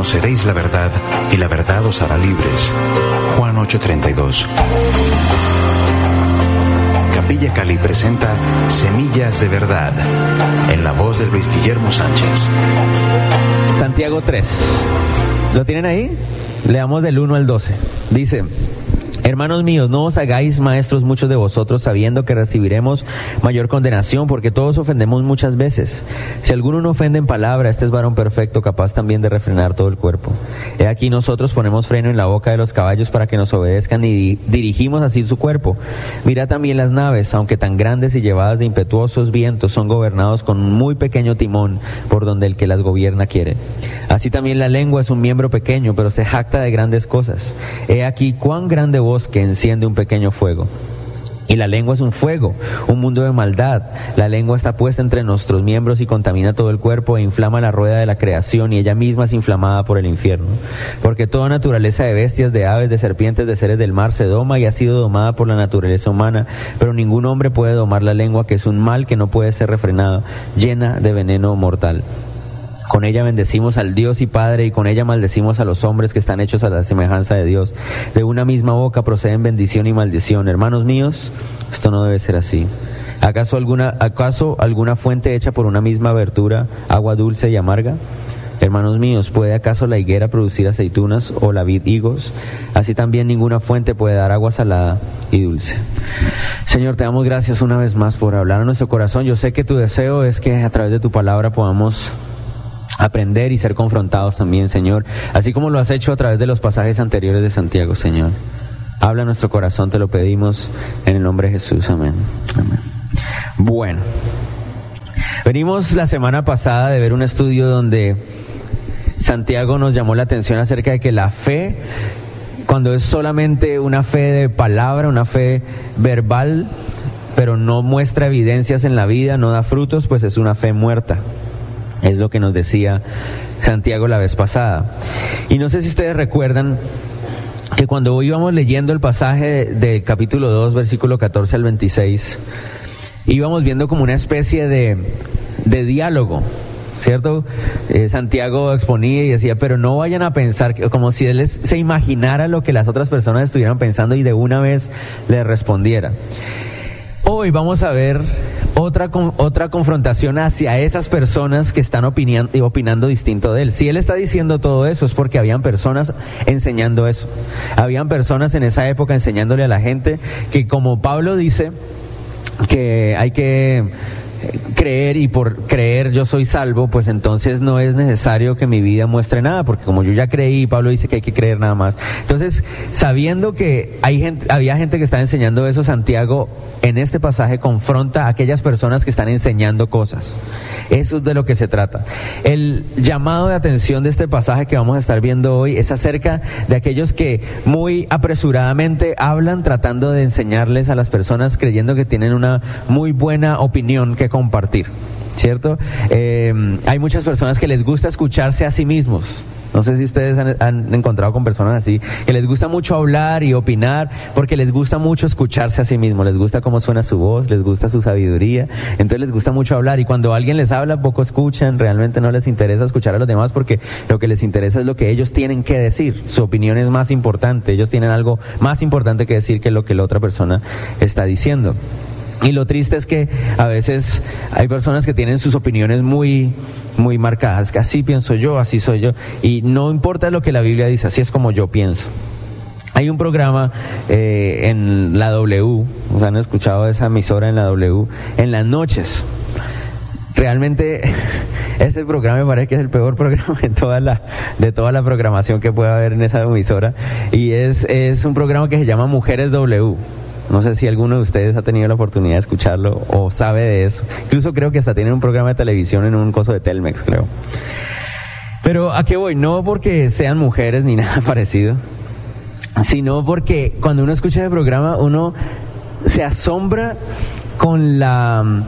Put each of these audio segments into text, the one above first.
conoceréis la verdad, y la verdad os hará libres. Juan 8:32. Capilla Cali presenta Semillas de Verdad, en la voz de Luis Guillermo Sánchez. Santiago 3. ¿Lo tienen ahí? Leamos del 1 al 12. Dice: Hermanos míos, no os hagáis maestros muchos de vosotros, sabiendo que recibiremos mayor condenación, porque todos ofendemos muchas veces. Si alguno no ofende en palabra, este es varón perfecto, capaz también de refrenar todo el cuerpo. He aquí nosotros ponemos freno en la boca de los caballos para que nos obedezcan, y dirigimos así su cuerpo. Mirad también las naves, aunque tan grandes y llevadas de impetuosos vientos, son gobernados con un muy pequeño timón, por donde el que las gobierna quiere. Así también la lengua es un miembro pequeño, pero se jacta de grandes cosas. He aquí cuán grande voz que enciende un pequeño fuego. Y la lengua es un fuego, un mundo de maldad. La lengua está puesta entre nuestros miembros y contamina todo el cuerpo e inflama la rueda de la creación, y ella misma es inflamada por el infierno. Porque toda naturaleza de bestias, de aves, de serpientes, de seres del mar se doma y ha sido domada por la naturaleza humana, pero ningún hombre puede domar la lengua, que es un mal que no puede ser refrenado, llena de veneno mortal. Con ella bendecimos al Dios y Padre, y con ella maldecimos a los hombres que están hechos a la semejanza de Dios. De una misma boca proceden bendición y maldición. Hermanos míos, esto no debe ser así. ¿Acaso alguna fuente hecha por una misma abertura, agua dulce y amarga? Hermanos míos, ¿puede acaso la higuera producir aceitunas o la vid higos? Así también ninguna fuente puede dar agua salada y dulce. Señor, te damos gracias una vez más por hablar a nuestro corazón. Yo sé que tu deseo es que a través de tu palabra podamos aprender y ser confrontados también, Señor, así como lo has hecho a través de los pasajes anteriores de Santiago, Señor. Habla a nuestro corazón, te lo pedimos en el nombre de Jesús, amén. Amén. Bueno, venimos la semana pasada de ver un estudio donde Santiago nos llamó la atención acerca de que la fe, cuando es solamente una fe de palabra, una fe verbal, pero no muestra evidencias en la vida, no da frutos, pues es una fe muerta. Es lo que nos decía Santiago la vez pasada. Y no sé si ustedes recuerdan que cuando íbamos leyendo el pasaje del capítulo 2, versículo 14 al 26, íbamos viendo como una especie de diálogo, ¿cierto? Santiago exponía y decía, pero no vayan a pensar, como si él se imaginara lo que las otras personas estuvieran pensando y de una vez le respondiera. Hoy vamos a ver otra confrontación hacia esas personas que están opinando distinto de él. Si él está diciendo todo eso es porque habían personas enseñando eso. Habían personas en esa época enseñándole a la gente que, como Pablo dice, que hay que creer, y por creer yo soy salvo, pues entonces no es necesario que mi vida muestre nada, porque como yo ya creí, Pablo dice que hay que creer nada más. Entonces, sabiendo que había gente que estaba enseñando eso, Santiago en este pasaje confronta a aquellas personas que están enseñando cosas. Eso es de lo que se trata. El llamado de atención de este pasaje que vamos a estar viendo hoy es acerca de aquellos que muy apresuradamente hablan tratando de enseñarles a las personas, creyendo que tienen una muy buena opinión que compartir, ¿cierto? Hay muchas personas que les gusta escucharse a sí mismos. No sé si ustedes han encontrado con personas así, que les gusta mucho hablar y opinar, porque les gusta mucho escucharse a sí mismos, les gusta cómo suena su voz, les gusta su sabiduría, entonces les gusta mucho hablar, y cuando alguien les habla, poco escuchan, realmente no les interesa escuchar a los demás, porque lo que les interesa es lo que ellos tienen que decir, su opinión es más importante, ellos tienen algo más importante que decir que lo que la otra persona está diciendo. Y lo triste es que a veces hay personas que tienen sus opiniones muy marcadas, que así pienso yo, así soy yo, y no importa lo que la Biblia dice, así es como yo pienso. Hay un programa en la W, ¿han escuchado esa emisora en la W? En las noches. Realmente este programa me parece que es el peor programa de toda la programación que pueda haber en esa emisora, y es un programa que se llama Mujeres W. No sé si alguno de ustedes ha tenido la oportunidad de escucharlo o sabe de eso. Incluso creo que hasta tienen un programa de televisión en un coso de Telmex, creo. Pero ¿a qué voy? No porque sean mujeres ni nada parecido, sino porque cuando uno escucha ese programa, uno se asombra con la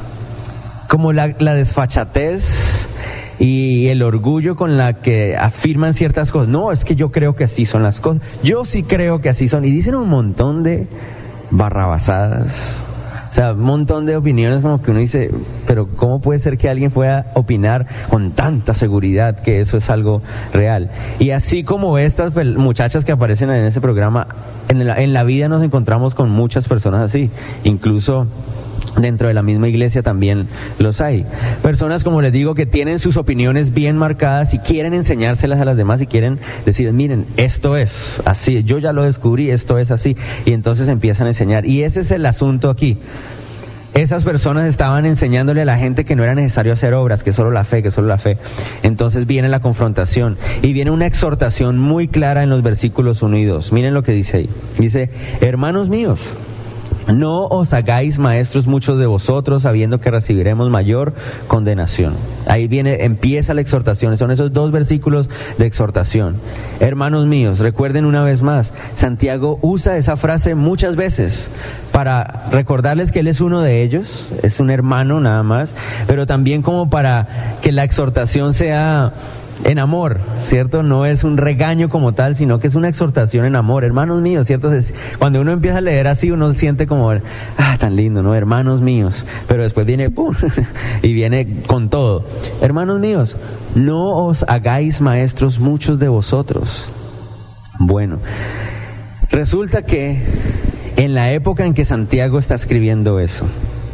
desfachatez y el orgullo con la que afirman ciertas cosas. No, es que yo creo que así son las cosas. Yo sí creo que así son. Y dicen un montón de barrabasadas. O sea, un montón de opiniones como que uno dice, pero ¿cómo puede ser que alguien pueda opinar con tanta seguridad que eso es algo real? Y así como estas muchachas que aparecen en ese programa, en la vida nos encontramos con muchas personas así, incluso dentro de la misma iglesia también los hay. Personas, como les digo, que tienen sus opiniones bien marcadas y quieren enseñárselas a las demás y quieren decir, miren, esto es así, yo ya lo descubrí, esto es así, y entonces empiezan a enseñar. Y ese es el asunto aquí. Esas personas estaban enseñándole a la gente que no era necesario hacer obras, que solo la fe, que solo la fe. Entonces viene la confrontación y viene una exhortación muy clara en los versículos 1 y 2. Miren lo que dice ahí. Dice, hermanos míos, no os hagáis maestros muchos de vosotros, sabiendo que recibiremos mayor condenación. Ahí empieza la exhortación. Son esos 2 versículos de exhortación. Hermanos míos, recuerden una vez más, Santiago usa esa frase muchas veces para recordarles que él es uno de ellos, es un hermano nada más, pero también como para que la exhortación sea en amor, ¿cierto? No es un regaño como tal, sino que es una exhortación en amor. Hermanos míos, ¿cierto? Cuando uno empieza a leer así, uno siente como, tan lindo, ¿no? Hermanos míos. Pero después viene, ¡pum! Y viene con todo. Hermanos míos, no os hagáis maestros muchos de vosotros. Bueno, resulta que en la época en que Santiago está escribiendo eso,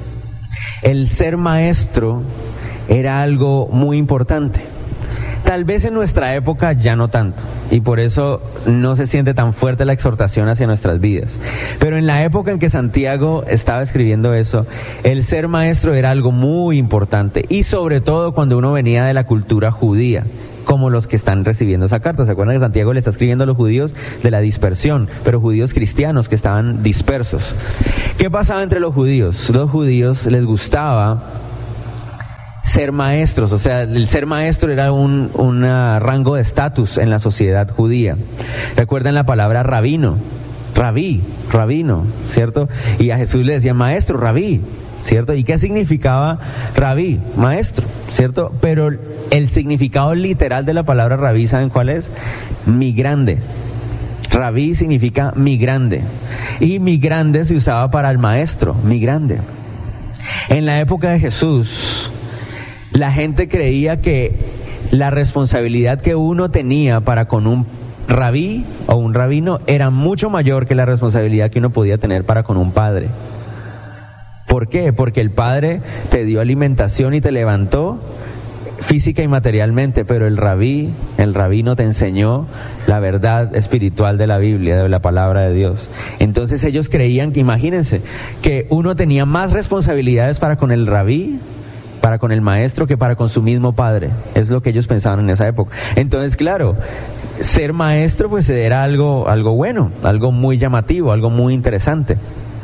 el ser maestro era algo muy importante. Tal vez en nuestra época ya no tanto, y por eso no se siente tan fuerte la exhortación hacia nuestras vidas. Pero en la época en que Santiago estaba escribiendo eso, el ser maestro era algo muy importante, y sobre todo cuando uno venía de la cultura judía, como los que están recibiendo esa carta. ¿Se acuerdan que Santiago le está escribiendo a los judíos de la dispersión, pero judíos cristianos que estaban dispersos? ¿Qué pasaba entre los judíos? Los judíos les gustaba ser maestros, o sea, el ser maestro era un rango de estatus en la sociedad judía. Recuerden la palabra rabino, rabino, ¿cierto? Y a Jesús le decían maestro, rabí, ¿cierto? ¿Y qué significaba rabí? Maestro, ¿cierto? Pero el significado literal de la palabra rabí, ¿saben cuál es? Mi grande. Rabí significa mi grande. Y mi grande se usaba para el maestro, mi grande. En la época de Jesús, la gente creía que la responsabilidad que uno tenía para con un rabí o un rabino era mucho mayor que la responsabilidad que uno podía tener para con un padre. ¿Por qué? Porque el padre te dio alimentación y te levantó física y materialmente, pero el rabino te enseñó la verdad espiritual de la Biblia, de la palabra de Dios. Entonces ellos creían que, imagínense, que uno tenía más responsabilidades para con el rabí, para con el maestro, que para con su mismo padre. Es lo que ellos pensaban en esa época. Entonces, claro, ser maestro pues era algo bueno, algo muy llamativo, algo muy interesante.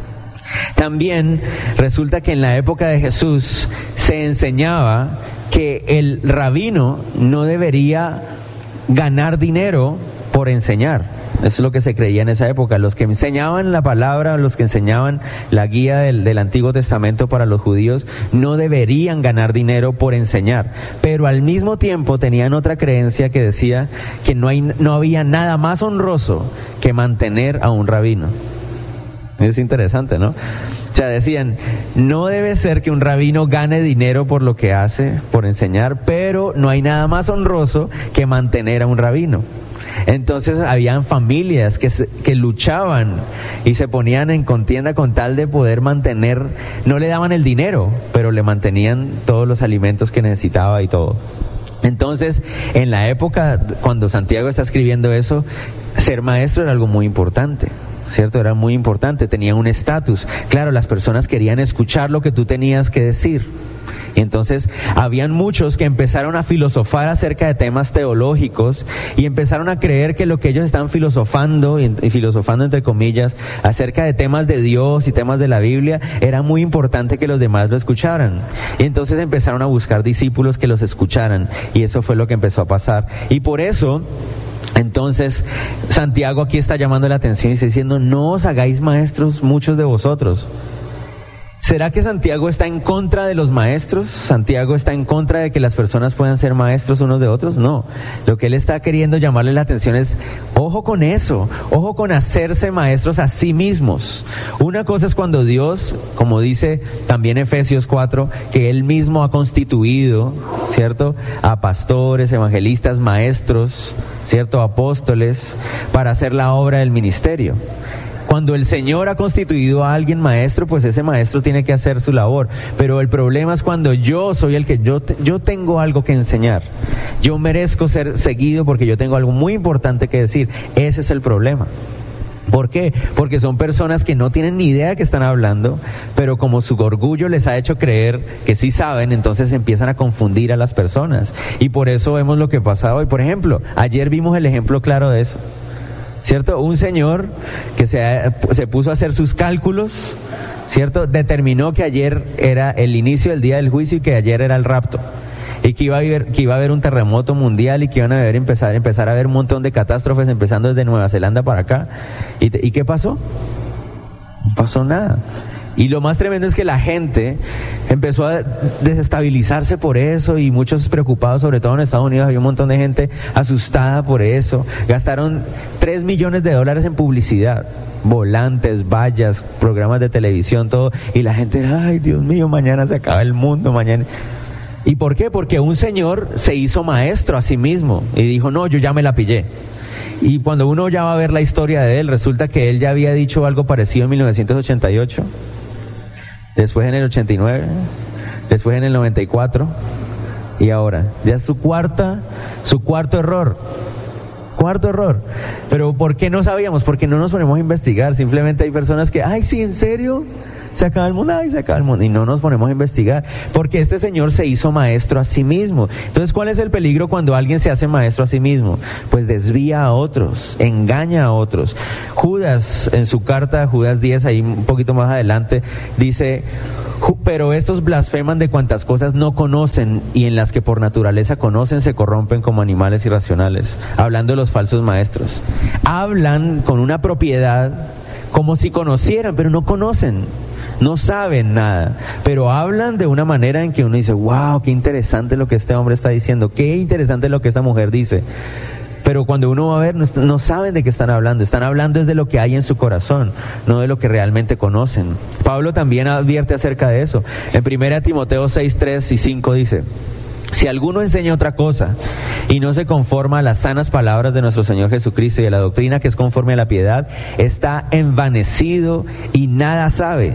También resulta que en la época de Jesús se enseñaba que el rabino no debería ganar dinero por enseñar. Eso es lo que se creía en esa época. Los que enseñaban la palabra, los que enseñaban la guía del Antiguo Testamento para los judíos, no deberían ganar dinero por enseñar. Pero al mismo tiempo tenían otra creencia que decía que no había nada más honroso que mantener a un rabino. Es interesante, ¿no? O sea, decían, no debe ser que un rabino gane dinero por lo que hace, por enseñar, pero no hay nada más honroso que mantener a un rabino. Entonces habían familias que luchaban y se ponían en contienda con tal de poder mantener, no le daban el dinero, pero le mantenían todos los alimentos que necesitaba y todo. Entonces, en la época cuando Santiago está escribiendo eso, ser maestro era algo muy importante, ¿cierto? Era muy importante, tenía un estatus. Claro, las personas querían escuchar lo que tú tenías que decir. Y entonces habían muchos que empezaron a filosofar acerca de temas teológicos y empezaron a creer que lo que ellos estaban filosofando, y filosofando entre comillas, acerca de temas de Dios y temas de la Biblia, era muy importante que los demás lo escucharan. Y entonces empezaron a buscar discípulos que los escucharan, y eso fue lo que empezó a pasar. Y por eso, entonces, Santiago aquí está llamando la atención y está diciendo, no os hagáis maestros muchos de vosotros, ¿Será que Santiago está en contra de los maestros? ¿Santiago está en contra de que las personas puedan ser maestros unos de otros? No. Lo que él está queriendo llamarle la atención es, ojo con eso, ojo con hacerse maestros a sí mismos. Una cosa es cuando Dios, como dice también Efesios 4, que Él mismo ha constituido, ¿cierto?, a pastores, evangelistas, maestros, ¿cierto?, apóstoles, para hacer la obra del ministerio. Cuando el Señor ha constituido a alguien maestro, pues ese maestro tiene que hacer su labor. Pero el problema es cuando yo soy el que yo tengo algo que enseñar. Yo merezco ser seguido porque yo tengo algo muy importante que decir. Ese es el problema. ¿Por qué? Porque son personas que no tienen ni idea de qué están hablando, pero como su orgullo les ha hecho creer que sí saben, entonces empiezan a confundir a las personas. Y por eso vemos lo que pasa hoy. Por ejemplo, ayer vimos el ejemplo claro de eso. ¿Cierto? Un señor que se puso a hacer sus cálculos, ¿cierto? Determinó que ayer era el inicio del día del juicio y que ayer era el rapto. Y que iba a haber un terremoto mundial y que iban a empezar a haber un montón de catástrofes empezando desde Nueva Zelanda para acá. ¿Y qué pasó? No pasó nada. Y lo más tremendo es que la gente empezó a desestabilizarse por eso y muchos preocupados, sobre todo en Estados Unidos, había un montón de gente asustada por eso. Gastaron $3 millones en publicidad, volantes, vallas, programas de televisión, todo. Y la gente era, ay Dios mío, mañana se acaba el mundo, mañana. ¿Y por qué? Porque un señor se hizo maestro a sí mismo y dijo, no, yo ya me la pillé. Y cuando uno ya va a ver la historia de él, resulta que él ya había dicho algo parecido en 1988. Después en el 89, después en el 94 y ahora. Ya es su cuarto error. Cuarto error. Pero ¿por qué no sabíamos? Porque no nos ponemos a investigar. Simplemente hay personas que, ay, sí, ¿en serio? Se acaba el mundo, ay, se acaba el mundo. Y no nos ponemos a investigar. Porque este señor se hizo maestro a sí mismo. Entonces, ¿cuál es el peligro cuando alguien se hace maestro a sí mismo? Pues desvía a otros, engaña a otros. Judas, en su carta, Judas 10, ahí un poquito más adelante, dice, pero estos blasfeman de cuantas cosas no conocen y en las que por naturaleza conocen se corrompen como animales irracionales. Hablando de los falsos maestros. Hablan con una propiedad como si conocieran, pero no conocen. No saben nada, pero hablan de una manera en que uno dice, wow, qué interesante lo que este hombre está diciendo, qué interesante lo que esta mujer dice. Pero cuando uno va a ver, no saben de qué están hablando desde lo que hay en su corazón, no de lo que realmente conocen. Pablo también advierte acerca de eso. En 1 Timoteo 6, 3 y 5 dice, si alguno enseña otra cosa y no se conforma a las sanas palabras de nuestro Señor Jesucristo y a la doctrina que es conforme a la piedad, está envanecido y nada sabe.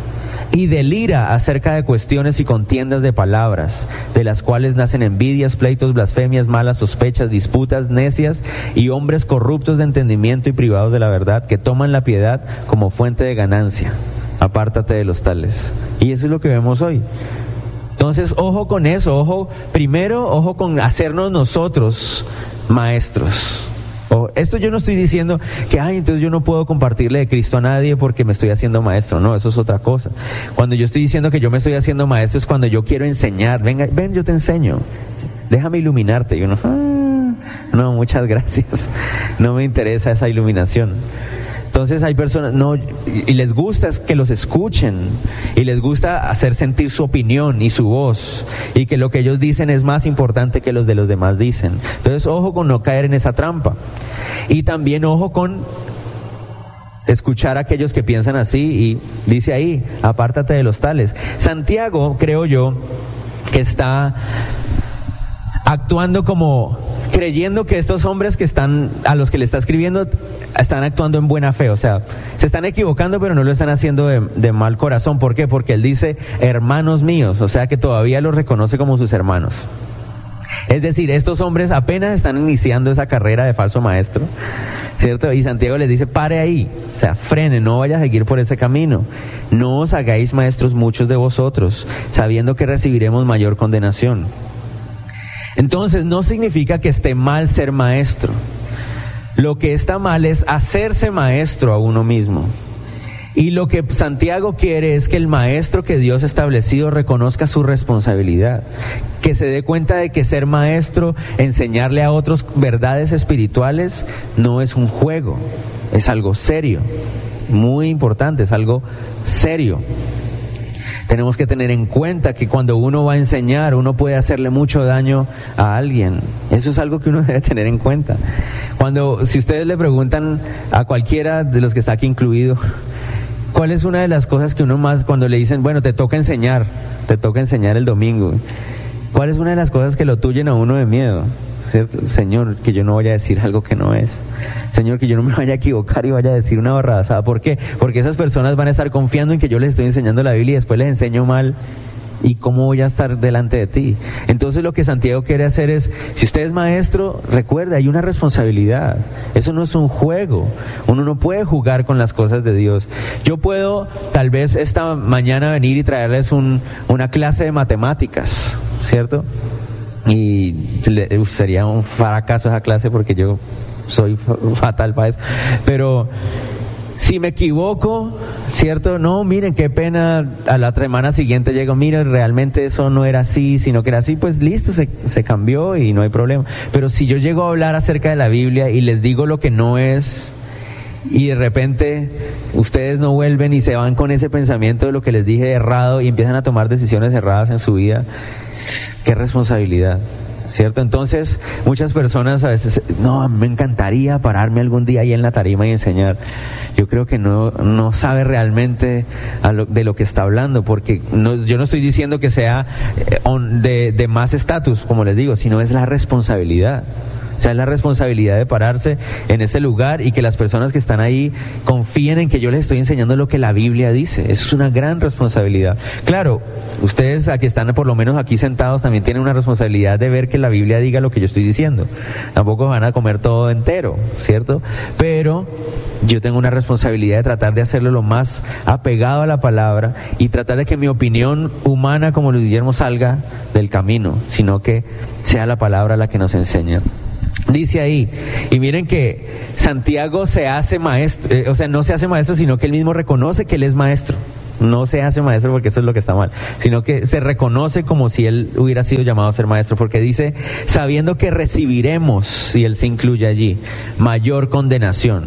Y delira acerca de cuestiones y contiendas de palabras, de las cuales nacen envidias, pleitos, blasfemias, malas sospechas, disputas necias y hombres corruptos de entendimiento y privados de la verdad, que toman la piedad como fuente de ganancia. Apártate de los tales. Y eso es lo que vemos hoy. Entonces, ojo con eso, ojo con hacernos nosotros maestros. Esto yo no estoy diciendo que, entonces yo no puedo compartirle de Cristo a nadie porque me estoy haciendo maestro. No, eso es otra cosa. Cuando yo estoy diciendo que yo me estoy haciendo maestro es cuando yo quiero enseñar. Ven, yo te enseño. Déjame iluminarte. Y uno, no, muchas gracias. No me interesa esa iluminación. Entonces hay personas, y les gusta que los escuchen, y les gusta hacer sentir su opinión y su voz, y que lo que ellos dicen es más importante que los de los demás dicen. Entonces ojo con no caer en esa trampa. Y también ojo con escuchar a aquellos que piensan así, y dice ahí, apártate de los tales. Santiago, creo yo, que está actuando como creyendo que estos hombres a los que le está escribiendo están actuando en buena fe, o sea, se están equivocando pero no lo están haciendo de mal corazón. ¿Por qué? Porque él dice hermanos míos, o sea que todavía los reconoce como sus hermanos. Es decir, estos hombres apenas están iniciando esa carrera de falso maestro, ¿cierto? Y Santiago les dice, pare ahí, o sea, frene, no vaya a seguir por ese camino. No os hagáis maestros muchos de vosotros, sabiendo que recibiremos mayor condenación. Entonces, no significa que esté mal ser maestro. Lo que está mal es hacerse maestro a uno mismo. Y lo que Santiago quiere es que el maestro que Dios ha establecido reconozca su responsabilidad, que se dé cuenta de que ser maestro, enseñarle a otros verdades espirituales, no es un juego, es algo serio, muy importante, es algo serio. Tenemos que tener en cuenta que cuando uno va a enseñar, uno puede hacerle mucho daño a alguien. Eso es algo que uno debe tener en cuenta. Si ustedes le preguntan a cualquiera de los que está aquí incluido, ¿cuál es una de las cosas que uno más, cuando le dicen, bueno, te toca enseñar el domingo? ¿Cuál es una de las cosas que lo tuyen a uno de miedo? ¿Cierto? Señor, que yo no vaya a decir algo que no es. Señor, que yo no me vaya a equivocar y vaya a decir una barrabasada. ¿Por qué? Porque esas personas van a estar confiando en que yo les estoy enseñando la Biblia y después les enseño mal. ¿Y cómo voy a estar delante de ti? Entonces lo que Santiago quiere hacer es, si usted es maestro, recuerde, hay una responsabilidad. Eso no es un juego. Uno no puede jugar con las cosas de Dios. Yo puedo, tal vez esta mañana, venir y traerles una clase de matemáticas, ¿cierto? Y sería un fracaso esa clase porque yo soy fatal para eso. Pero si me equivoco, ¿cierto? No, miren, qué pena, a la semana siguiente llego, miren, realmente eso no era así, sino que era así, pues listo, se cambió y no hay problema. Pero si yo llego a hablar acerca de la Biblia y les digo lo que no es, y de repente ustedes no vuelven y se van con ese pensamiento de lo que les dije errado y empiezan a tomar decisiones erradas en su vida, qué responsabilidad, ¿cierto? Entonces muchas personas a veces, no, me encantaría pararme algún día ahí en la tarima y enseñar. Yo creo que no sabe realmente de lo que está hablando, porque yo no estoy diciendo que sea de más estatus, como les digo, sino es la responsabilidad. O sea, es la responsabilidad de pararse en ese lugar y que las personas que están ahí confíen en que yo les estoy enseñando lo que la Biblia dice. Eso es una gran responsabilidad. Claro, ustedes aquí están, por lo menos aquí sentados, también tienen una responsabilidad de ver que la Biblia diga lo que yo estoy diciendo. Tampoco van a comer todo entero, ¿cierto? Pero yo tengo una responsabilidad de tratar de hacerlo lo más apegado a la palabra y tratar de que mi opinión humana como Luis Guillermo salga del camino, sino que sea la palabra la que nos enseña. Dice ahí, y miren que Santiago se hace maestro, no se hace maestro, sino que él mismo reconoce que él es maestro. No se hace maestro porque eso es lo que está mal, sino que se reconoce como si él hubiera sido llamado a ser maestro, porque dice, sabiendo que recibiremos, y él se incluye allí, mayor condenación.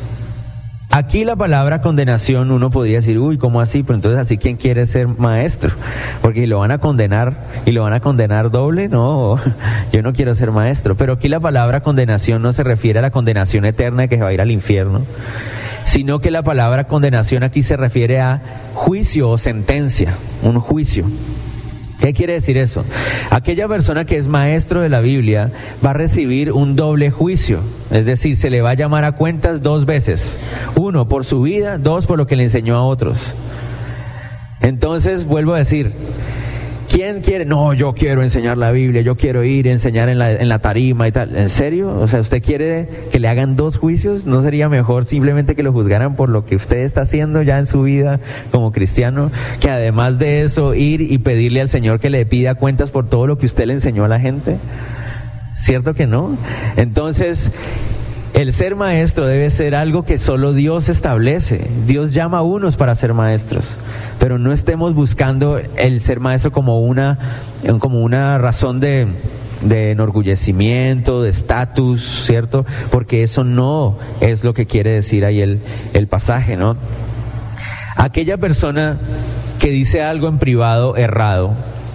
Aquí la palabra condenación uno podría decir, uy, ¿cómo así? Pero entonces así, ¿quién quiere ser maestro? Porque lo van a condenar doble, no, yo no quiero ser maestro. Pero aquí la palabra condenación no se refiere a la condenación eterna de que se va a ir al infierno, sino que la palabra condenación aquí se refiere a juicio o sentencia, un juicio. ¿Qué quiere decir eso? Aquella persona que es maestro de la Biblia va a recibir un doble juicio, es decir, se le va a llamar a cuentas 2 veces, 1 por su vida, 2 por lo que le enseñó a otros. Entonces, vuelvo a decir, ¿quién quiere? No, yo quiero enseñar la Biblia, yo quiero ir a enseñar en la tarima y tal. ¿En serio? O sea, ¿usted quiere que le hagan 2 juicios? ¿No sería mejor simplemente que lo juzgaran por lo que usted está haciendo ya en su vida como cristiano? Que además de eso, ir y pedirle al Señor que le pida cuentas por todo lo que usted le enseñó a la gente. ¿Cierto que no? Entonces, el ser maestro debe ser algo que solo Dios establece. Dios llama a unos para ser maestros, pero no estemos buscando el ser maestro como una razón de enorgullecimiento, de estatus, ¿cierto? Porque eso no es lo que quiere decir ahí el pasaje, ¿no? Aquella persona que dice algo en privado errado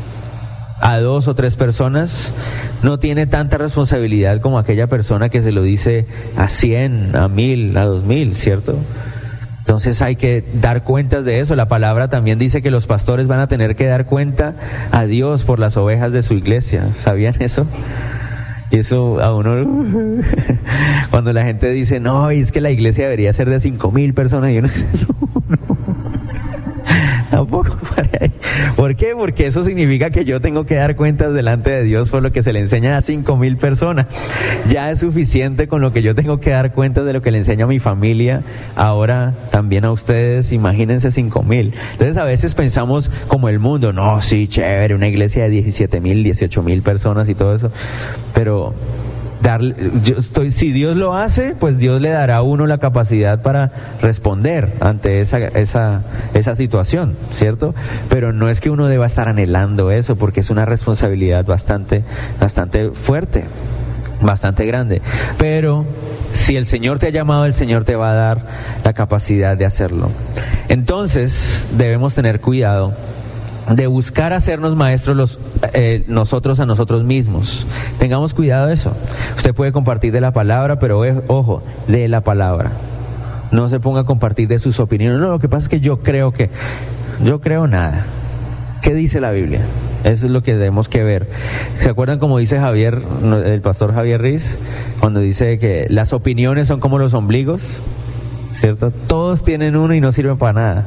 a 2 o 3 personas no tiene tanta responsabilidad como aquella persona que se lo dice a 100, a 1000, a 2000, ¿cierto? Entonces hay que dar cuentas de eso. La palabra también dice que los pastores van a tener que dar cuenta a Dios por las ovejas de su iglesia. ¿Sabían eso? Y eso a uno, cuando la gente dice, no, es que la iglesia debería ser de 5,000 personas, y uno dice, no. Tampoco para ahí. ¿Por qué? Porque eso significa que yo tengo que dar cuentas delante de Dios por lo que se le enseña a 5,000 personas. Ya es suficiente con lo que yo tengo que dar cuentas de lo que le enseño a mi familia, ahora también a ustedes, imagínense 5,000. Entonces a veces pensamos como el mundo, no, sí, chévere, una iglesia de 17,000, 18,000 personas y todo eso, pero si Dios lo hace, pues Dios le dará a uno la capacidad para responder ante esa situación, ¿cierto? Pero no es que uno deba estar anhelando eso, porque es una responsabilidad bastante fuerte, bastante grande. Pero si el Señor te ha llamado, el Señor te va a dar la capacidad de hacerlo. Entonces debemos tener cuidado de buscar hacernos maestros nosotros a nosotros mismos. Tengamos cuidado de eso. Usted puede compartir de la palabra, pero ojo, de la palabra. No se ponga a compartir de sus opiniones. No, lo que pasa es que yo creo nada. ¿Qué dice la Biblia? Eso es lo que debemos que ver. ¿Se acuerdan como dice Javier, el pastor Javier Riz, cuando dice que las opiniones son como los ombligos? ¿Cierto? Todos tienen uno y no sirven para nada.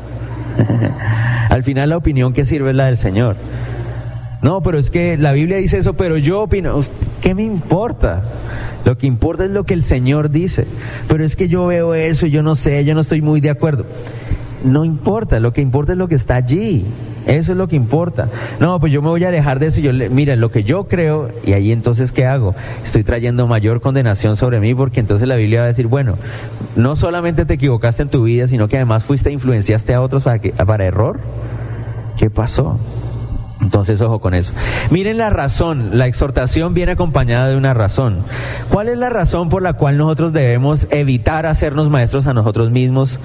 Al final la opinión que sirve es la del Señor. No, pero es que la Biblia dice eso, pero yo opino. ¿Qué me importa? Lo que importa es lo que el Señor dice. Pero es que yo veo eso y yo no sé, yo no estoy muy de acuerdo. No importa, lo que importa es lo que está allí. Eso es lo que importa. No, pues yo me voy a alejar de eso y mira, lo que yo creo, y ahí entonces ¿qué hago? Estoy trayendo mayor condenación sobre mí, porque entonces la Biblia va a decir, bueno, no solamente te equivocaste en tu vida, sino que además influenciaste a otros para error. ¿Qué pasó? Entonces, ojo con eso. Miren la razón, la exhortación viene acompañada de una razón. ¿Cuál es la razón por la cual nosotros debemos evitar hacernos maestros a nosotros mismos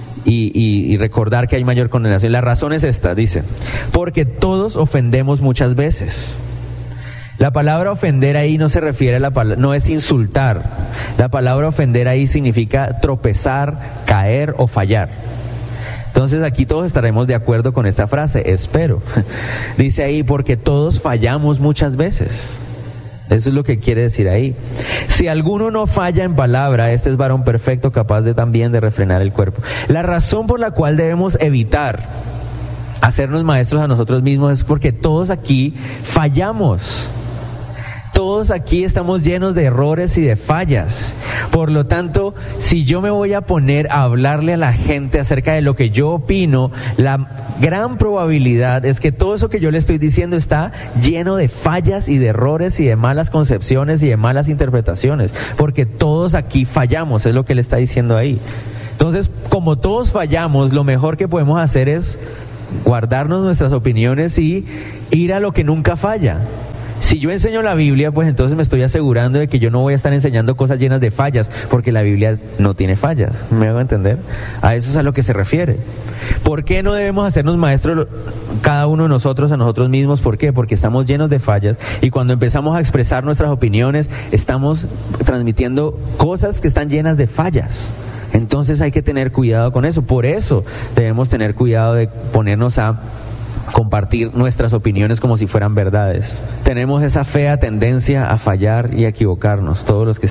y recordar que hay mayor condenación? La razón es esta, dice, porque todos ofendemos muchas veces. La palabra ofender ahí no se refiere a no es insultar. La palabra ofender ahí significa tropezar, caer o fallar. Entonces aquí todos estaremos de acuerdo con esta frase, espero. Dice ahí, porque todos fallamos muchas veces. Eso es lo que quiere decir ahí. Si alguno no falla en palabra, este es varón perfecto, capaz también de refrenar el cuerpo. La razón por la cual debemos evitar hacernos maestros a nosotros mismos es porque todos aquí fallamos. Todos aquí estamos llenos de errores y de fallas. Por lo tanto, si yo me voy a poner a hablarle a la gente acerca de lo que yo opino, la gran probabilidad es que todo eso que yo le estoy diciendo está lleno de fallas y de errores y de malas concepciones y de malas interpretaciones. Porque todos aquí fallamos, es lo que él está diciendo ahí. Entonces, como todos fallamos, lo mejor que podemos hacer es guardarnos nuestras opiniones y ir a lo que nunca falla. Si yo enseño la Biblia, pues entonces me estoy asegurando de que yo no voy a estar enseñando cosas llenas de fallas, porque la Biblia no tiene fallas. ¿Me hago entender? A eso es a lo que se refiere. ¿Por qué no debemos hacernos maestros cada uno de nosotros a nosotros mismos? ¿Por qué? Porque estamos llenos de fallas y cuando empezamos a expresar nuestras opiniones, estamos transmitiendo cosas que están llenas de fallas. Entonces hay que tener cuidado con eso. Por eso debemos tener cuidado de ponernos a compartir nuestras opiniones como si fueran verdades. Tenemos esa fea tendencia a fallar y a equivocarnos, todos los que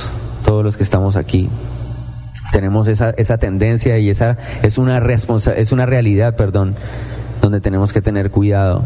estamos aquí. Tenemos esa tendencia y esa es una realidad, donde tenemos que tener cuidado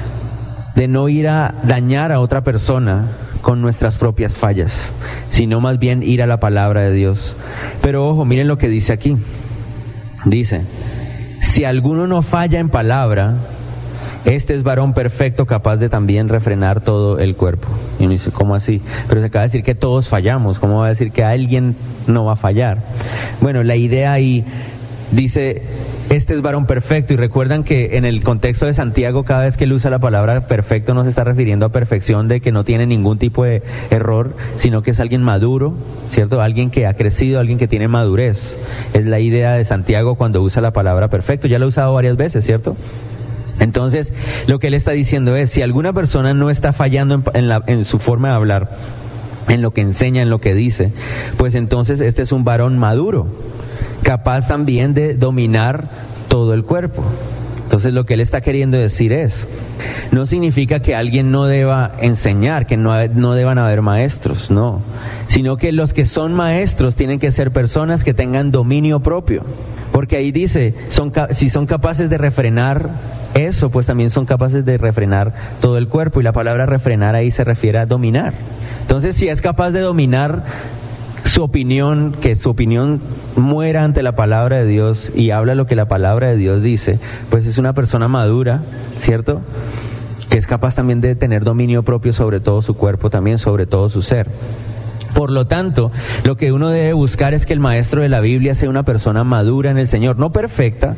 de no ir a dañar a otra persona con nuestras propias fallas, sino más bien ir a la palabra de Dios. Pero ojo, miren lo que dice aquí. Dice, si alguno no falla en palabra, este es varón perfecto, capaz de también refrenar todo el cuerpo. Y uno dice, ¿cómo así? Pero se acaba de decir que todos fallamos. ¿Cómo va a decir que alguien no va a fallar? Bueno, la idea ahí dice, este es varón perfecto. Y recuerdan que en el contexto de Santiago, cada vez que él usa la palabra perfecto, no se está refiriendo a perfección de que no tiene ningún tipo de error, sino que es alguien maduro, ¿cierto? Alguien que ha crecido, alguien que tiene madurez. Es la idea de Santiago cuando usa la palabra perfecto. Ya lo ha usado varias veces, ¿cierto? Entonces, lo que él está diciendo es, si alguna persona no está fallando en su forma de hablar, en lo que enseña, en lo que dice, pues entonces este es un varón maduro, capaz también de dominar todo el cuerpo. Entonces lo que él está queriendo decir no significa que alguien no deba enseñar, que no deban haber maestros, no, sino que los que son maestros tienen que ser personas que tengan dominio propio, porque ahí dice, si son capaces de refrenar eso, pues también son capaces de refrenar todo el cuerpo, y la palabra refrenar ahí se refiere a dominar. Entonces, si es capaz de dominar su opinión, que su opinión muera ante la palabra de Dios y habla lo que la palabra de Dios dice, pues es una persona madura, ¿cierto? Que es capaz también de tener dominio propio sobre todo su cuerpo, también sobre todo su ser. Por lo tanto, lo que uno debe buscar es que el maestro de la Biblia sea una persona madura en el Señor, no perfecta,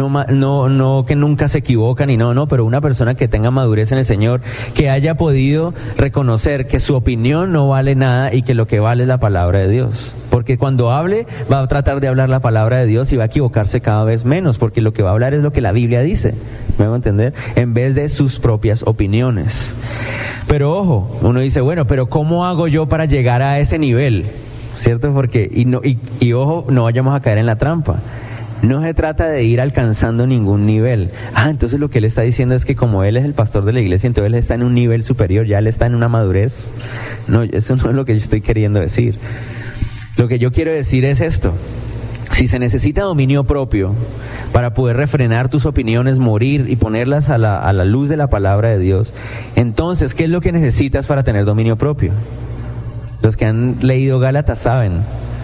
no que nunca se equivoca ni no, pero una persona que tenga madurez en el Señor, que haya podido reconocer que su opinión no vale nada y que lo que vale es la palabra de Dios. Porque cuando hable, va a tratar de hablar la palabra de Dios y va a equivocarse cada vez menos, porque lo que va a hablar es lo que la Biblia dice, ¿me hago entender? En vez de sus propias opiniones. Pero ojo, uno dice, bueno, pero ¿cómo hago yo para llegar a ese nivel? ¿Cierto? Porque, y ojo, no vayamos a caer en la trampa. No se trata de ir alcanzando ningún nivel. Entonces lo que él está diciendo es que como él es el pastor de la iglesia, entonces él está en un nivel superior, ya él está en una madurez. No, eso no es lo que yo estoy queriendo decir. Lo que yo quiero decir es esto. Si se necesita dominio propio para poder refrenar tus opiniones, morir y ponerlas a la luz de la palabra de Dios, entonces, ¿qué es lo que necesitas para tener dominio propio? Los que han leído Gálatas saben,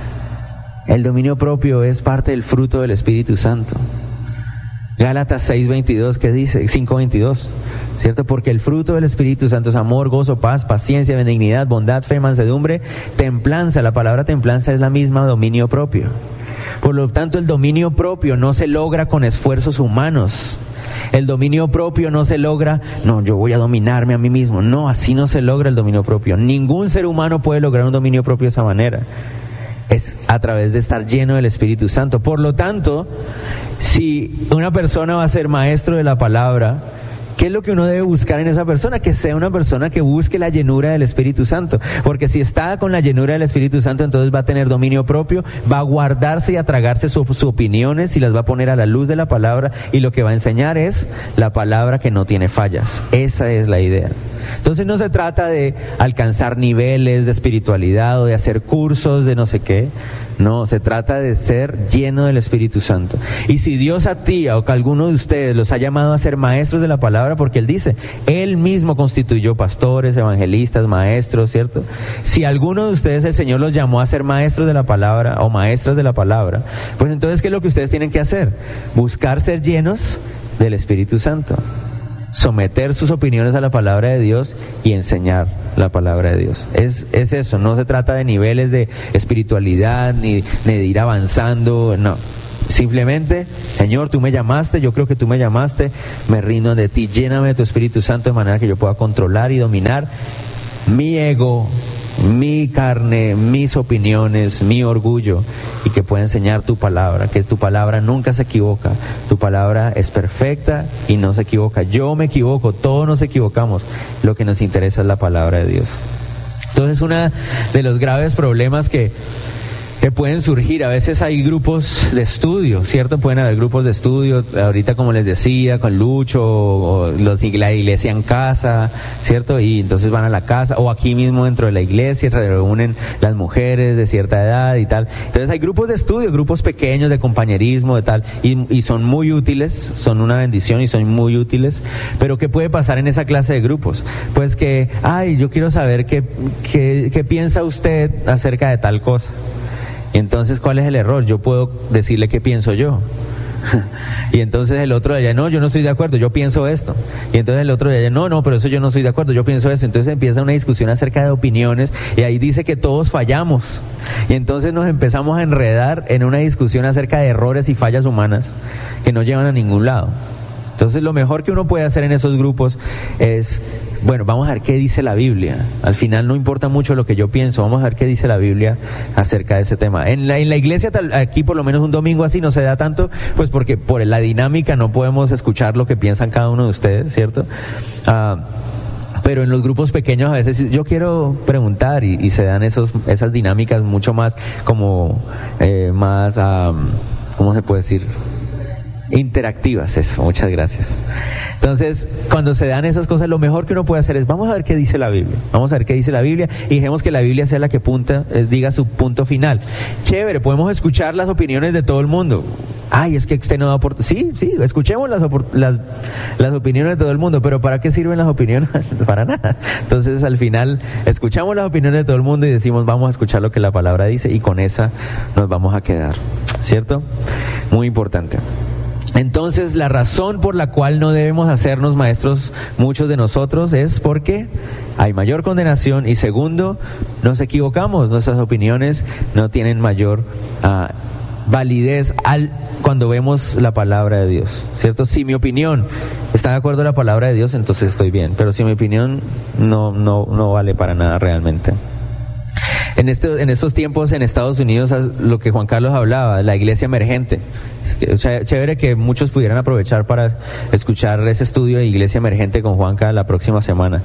el dominio propio es parte del fruto del Espíritu Santo. Gálatas 6:22, ¿qué dice? 5:22, ¿cierto? Porque el fruto del Espíritu Santo es amor, gozo, paz, paciencia, benignidad, bondad, fe, mansedumbre, templanza. La palabra templanza es la misma dominio propio. Por lo tanto, el dominio propio no se logra con esfuerzos humanos. El dominio propio no se logra, yo voy a dominarme a mí mismo. No, así no se logra el dominio propio. Ningún ser humano puede lograr un dominio propio de esa manera. Es a través de estar lleno del Espíritu Santo. Por lo tanto, si una persona va a ser maestro de la palabra, ¿qué es lo que uno debe buscar en esa persona? Que sea una persona que busque la llenura del Espíritu Santo. Porque si está con la llenura del Espíritu Santo, entonces va a tener dominio propio, va a guardarse y a tragarse sus opiniones y las va a poner a la luz de la palabra, y lo que va a enseñar es la palabra que no tiene fallas. Esa es la idea. Entonces no se trata de alcanzar niveles de espiritualidad o de hacer cursos de no sé qué. No, se trata de ser lleno del Espíritu Santo. Y si Dios a ti o a alguno de ustedes los ha llamado a ser maestros de la palabra, porque Él dice, Él mismo constituyó pastores, evangelistas, maestros, ¿cierto? Si alguno de ustedes el Señor los llamó a ser maestros de la palabra o maestras de la palabra, pues entonces ¿qué es lo que ustedes tienen que hacer? Buscar ser llenos del Espíritu Santo. Someter sus opiniones a la palabra de Dios y enseñar la palabra de Dios. Es eso, no se trata de niveles de espiritualidad ni de ir avanzando, no. Simplemente, Señor, tú me llamaste, yo creo que tú me llamaste, me rindo ante ti, lléname de tu Espíritu Santo de manera que yo pueda controlar y dominar mi ego, mi carne, mis opiniones, mi orgullo, y que pueda enseñar tu palabra, que tu palabra nunca se equivoca, tu palabra es perfecta y no se equivoca. Yo me equivoco, todos nos equivocamos, lo que nos interesa es la palabra de Dios. Entonces, uno de los graves problemas que pueden surgir, a veces hay grupos de estudio, ¿cierto? Pueden haber grupos de estudio, ahorita como les decía, con Lucho, o la iglesia en casa, ¿cierto? Y entonces van a la casa, o aquí mismo dentro de la iglesia, se reúnen las mujeres de cierta edad y tal. Entonces hay grupos de estudio, grupos pequeños de compañerismo, de tal, y son muy útiles, son una bendición y son muy útiles. Pero ¿qué puede pasar en esa clase de grupos? Pues que, yo quiero saber qué piensa usted acerca de tal cosa. Y entonces, ¿cuál es el error? Yo puedo decirle qué pienso yo. Y entonces el otro de allá, no, yo no estoy de acuerdo, yo pienso esto. Y entonces el otro de allá, no, pero eso yo no estoy de acuerdo, yo pienso eso. Entonces empieza una discusión acerca de opiniones, y ahí dice que todos fallamos. Y entonces nos empezamos a enredar en una discusión acerca de errores y fallas humanas que no llevan a ningún lado. Entonces lo mejor que uno puede hacer en esos grupos es, vamos a ver qué dice la Biblia. Al final no importa mucho lo que yo pienso, vamos a ver qué dice la Biblia acerca de ese tema. En la iglesia, aquí por lo menos un domingo así no se da tanto, pues porque por la dinámica no podemos escuchar lo que piensan cada uno de ustedes, ¿cierto? Pero en los grupos pequeños a veces yo quiero preguntar y se dan esas dinámicas mucho más como ¿cómo se puede decir? Interactivas, eso, muchas gracias. Entonces, cuando se dan esas cosas, lo mejor que uno puede hacer es, vamos a ver qué dice la Biblia, y dejemos que la Biblia sea la que diga su punto final. Chévere, podemos escuchar las opiniones de todo el mundo. Es que usted no da oportunidad. Sí, escuchemos las opiniones de todo el mundo, pero ¿para qué sirven las opiniones? Para nada. Entonces, al final, escuchamos las opiniones de todo el mundo y decimos, vamos a escuchar lo que la palabra dice, y con esa nos vamos a quedar, ¿cierto? Muy importante. Entonces, la razón por la cual no debemos hacernos maestros muchos de nosotros es porque hay mayor condenación, y segundo, nos equivocamos, nuestras opiniones no tienen mayor validez cuando vemos la palabra de Dios, ¿cierto? Si mi opinión está de acuerdo a la palabra de Dios, entonces estoy bien, pero si mi opinión no vale para nada realmente. En estos tiempos en Estados Unidos, lo que Juan Carlos hablaba, la iglesia emergente, chévere que muchos pudieran aprovechar para escuchar ese estudio de iglesia emergente con Juanca la próxima semana.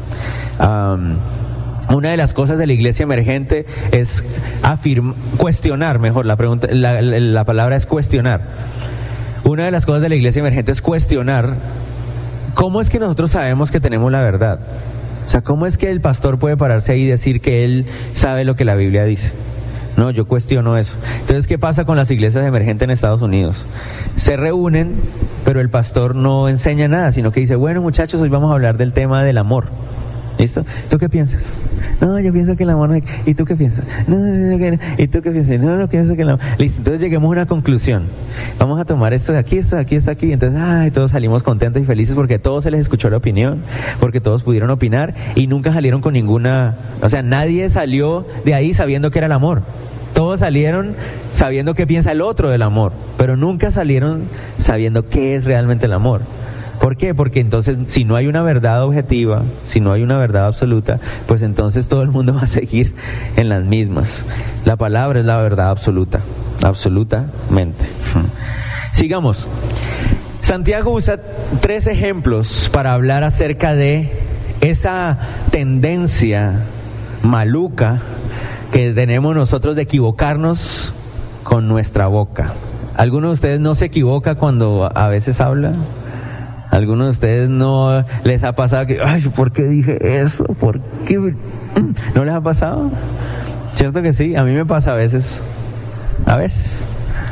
Una de las cosas de la iglesia emergente es cuestionar, mejor, la palabra es cuestionar. Una de las cosas de la iglesia emergente es cuestionar cómo es que nosotros sabemos que tenemos la verdad. O sea, ¿cómo es que el pastor puede pararse ahí y decir que él sabe lo que la Biblia dice? No, yo cuestiono eso. Entonces, ¿qué pasa con las iglesias emergentes en Estados Unidos? Se reúnen, pero el pastor no enseña nada, sino que dice, bueno, muchachos, hoy vamos a hablar del tema del amor. ¿Listo? ¿Tú qué piensas? No, yo pienso que el amor... ¿Y tú qué piensas? No, ¿y tú qué piensas? No, pienso que el amor... Listo, entonces lleguemos a una conclusión. Vamos a tomar esto de aquí, esto de aquí, esto de aquí. Entonces, todos salimos contentos y felices porque a todos se les escuchó la opinión, porque todos pudieron opinar y nunca salieron con ninguna... O sea, nadie salió de ahí sabiendo que era el amor. Todos salieron sabiendo qué piensa el otro del amor, pero nunca salieron sabiendo qué es realmente el amor. ¿Por qué? Porque entonces, si no hay una verdad objetiva, si no hay una verdad absoluta, pues entonces todo el mundo va a seguir en las mismas. La palabra es la verdad absoluta, absolutamente. Sigamos. Santiago usa 3 ejemplos para hablar acerca de esa tendencia maluca que tenemos nosotros de equivocarnos con nuestra boca. ¿Alguno de ustedes no se equivoca cuando a veces habla? ¿Algunos de ustedes no les ha pasado que, ay, ¿por qué dije eso? ¿Por qué? ¿No les ha pasado? ¿Cierto que sí? A mí me pasa a veces. A veces.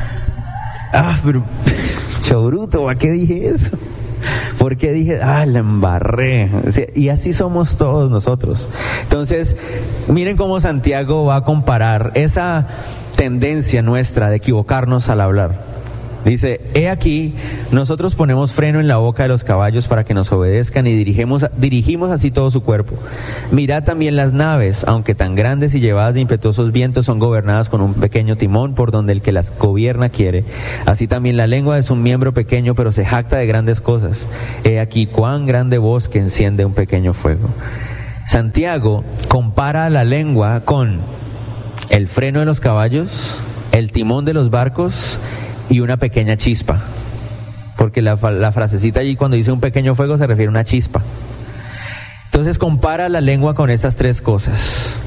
Pero, bruto, ¿para qué dije eso? ¿Por qué dije, la embarré? Y así somos todos nosotros. Entonces, miren cómo Santiago va a comparar esa tendencia nuestra de equivocarnos al hablar. Dice, he aquí, nosotros ponemos freno en la boca de los caballos para que nos obedezcan y dirigimos así todo su cuerpo. Mirad también las naves, aunque tan grandes y llevadas de impetuosos vientos, son gobernadas con un pequeño timón por donde el que las gobierna quiere. Así también la lengua es un miembro pequeño, pero se jacta de grandes cosas. He aquí cuán grande voz que enciende un pequeño fuego. Santiago compara la lengua con el freno de los caballos, el timón de los barcos y una pequeña chispa, porque la frasecita allí cuando dice un pequeño fuego se refiere a una chispa. Entonces compara la lengua con estas 3 cosas.